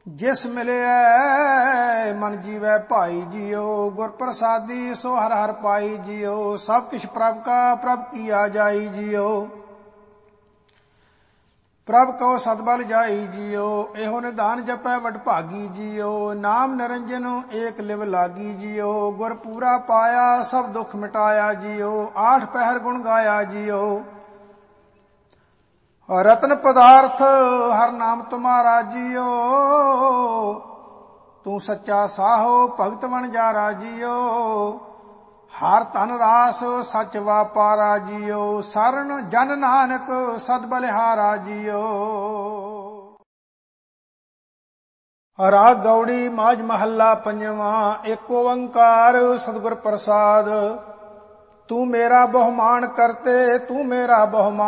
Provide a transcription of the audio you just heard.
ਜਿਸ ਮਿਲਿਆ ਮਨ ਜੀਵੈ ਭਾਈ ਜੀਓ, ਗੁਰ ਪ੍ਰਸਾਦੀ ਸੋ ਹਰ ਹਰ ਪਾਈ ਜੀਓ। ਸਭ ਕਿਛ ਪ੍ਰਭ ਕਾ ਪ੍ਰਭ ਕੀਆ ਜਾਈ ਜੀਓ, ਪ੍ਰਭ ਕਉ ਸਤਬਲ ਜਾਈ ਜੀਓ। ਇਹੋ ਨਿਧਾਨ ਜਪੈ ਵਡਭਾਗੀ ਜੀਓ, ਨਾਮ ਨਿਰੰਜਨ ਏਕ ਲਿਵ ਲਾਗੀ ਜੀਓ। ਗੁਰ ਪੂਰਾ ਪਾਇਆ ਸਭ ਦੁੱਖ ਮਿਟਾਇਆ ਜੀਓ, ਆਠ ਪਹਿਰ ਗੁਣ ਗਾਇਆ ਜੀਓ। ਰਤਨ ਪਦਾਰਥ ਹਰ ਨਾਮ ਤੁਮਾਰਾ ਜੀਓ, ਤੂੰ ਸੱਚਾ ਸਾਹੋ ਭਗਤ ਵਣਜਾਰਾ ਜੀਓ। ਹਰ ਧਨ ਰਾਸ ਸਚ ਵਾਪਾਰਾ ਜੀਓ, ਸਰਨ ਜਨ ਨਾਨਕ ਸਦ ਬਲਿਹਾਰਾ ਜੀਓ। ਰਾਗ ਗੌੜੀ ਮਾਝ ਮਹੱਲਾ ਪੰਜਵਾਂ। ਏਕ ਓੰਕਾਰ ਸਤਿਗੁਰ ਪ੍ਰਸਾਦ, ਤੂੰ ਮੇਰਾ ਬਹੁਮਾਨ ਕਰਤੇ ਤੂੰ ਮੇਰਾ ਬਹੁਮਾਨ।